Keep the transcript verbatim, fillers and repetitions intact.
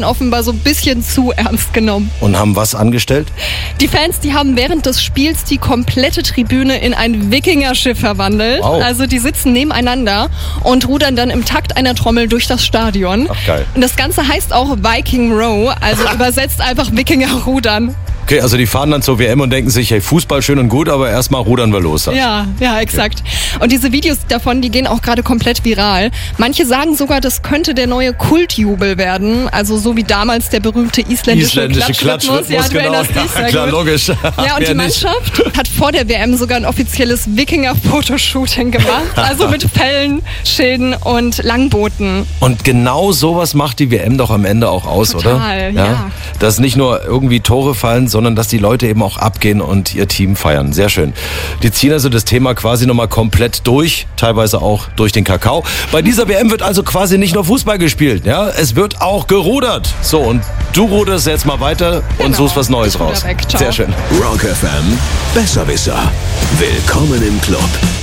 offenbar so ein bisschen zu ernst genommen. Und haben was angestellt? Die Fans, die haben während des Spiels die komplette Tribüne in ein Wikingerschiff verwandelt. Wow. Also die sitzen nebeneinander und rudern dann im Takt einer Trommel durch das Stadion. Ach, geil. Und das Ganze heißt auch Viking Row, also übersetzt einfach Wikinger-Rudern. Okay, also die fahren dann zur W M und denken sich, hey, Fußball schön und gut, aber erstmal rudern wir los. Dann. Ja, ja, exakt. Und diese Videos davon, die gehen auch gerade komplett viral. Manche sagen sogar, das könnte der neue Kultjubel werden. Also so wie damals der berühmte isländische, Isländische Klatschrhythmus. Klatschrhythmus, Ja, du genau. erinnerst dich, Ja, sehr klar, gut. logisch. Ja, und Wer die nicht? Mannschaft hat vor der W M sogar ein offizielles Wikinger-Fotoshooting gemacht. Also mit Fellen, Schilden und Langbooten. Und genau sowas macht die W M doch am Ende auch aus, Total, oder? ja. Dass nicht nur irgendwie Tore fallen, sondern dass die Leute eben auch abgehen und ihr Team feiern. Sehr schön. Die ziehen also das Thema quasi nochmal komplett durch, teilweise auch durch den Kakao. Bei dieser W M wird also quasi nicht nur Fußball gespielt, ja? Es wird auch gerudert. So, und du ruderst jetzt mal weiter und Genau. suchst was Neues Ich ruder raus. weg. Ciao. Sehr schön. Rock F M, Besserwisser. Willkommen im Club.